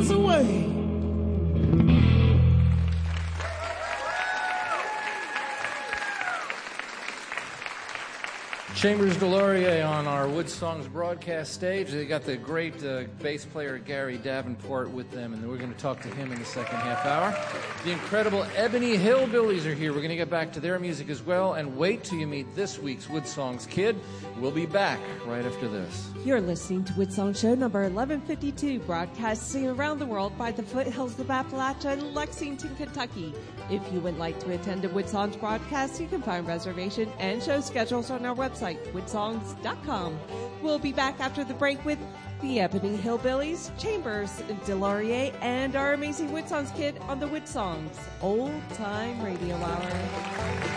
us away. Chambers Delorier on our Wood Songs broadcast stage. They got the great bass player Gary Davenport with them, and we're going to talk to him in the second half hour. The incredible Ebony Hillbillies are here. We're going to get back to their music as well, and wait till you meet this week's Wood Songs kid. We'll be back right after this. You're listening to Wood Song Show number 1152, broadcasting around the world by the foothills of Appalachia in Lexington, Kentucky. If you would like to attend a Wood Songs broadcast, you can find reservation and show schedules on our website, woodsongs.com. We'll be back after the break with the Ebony Hillbillies, Chambers Delorier, and our amazing Wood Songs kid on the Wood Songs Old Time Radio Hour.